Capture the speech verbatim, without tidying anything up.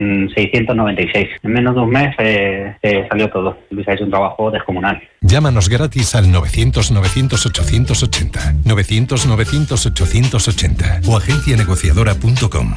seiscientos noventa y seis. En menos de un mes eh, eh, salió todo. Luis ha hecho un trabajo descomunal. Llámanos gratis al novecientos novecientos ochocientos ochenta, novecientos novecientos ochocientos ochenta o agencia negociadora punto com.